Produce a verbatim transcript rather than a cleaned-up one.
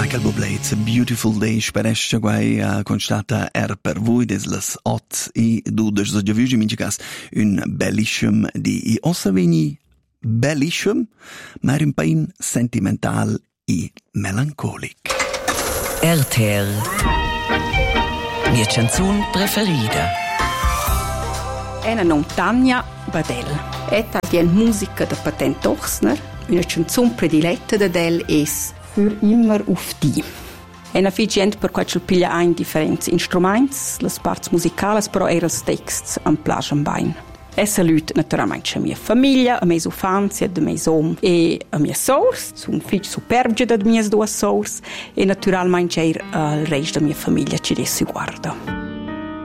Michael Bublé, It's a Beautiful Day, speresce guai a constata er per voi des las ot e dudes so giaviugi minchicas un bellischem di i ossa veni bellischem, ma er un pain sentimental e melancolic. R T R Mia canzun preferida. Ena non Tania Badel. Eta dien musica da Patent Ochsner. Una canzun prediletta da del es Für immer auf die. Ena fi gent per quatsch piglia ein differenz instruments, las parts musicales, però era els texts am plagen bain. E salut naturalmente a mia famiglia, a mia ufanzia, a mia om e a mia sors, sun figlio superbge da mia due sors e naturalmente il resto da mia famiglia ci desse guarda.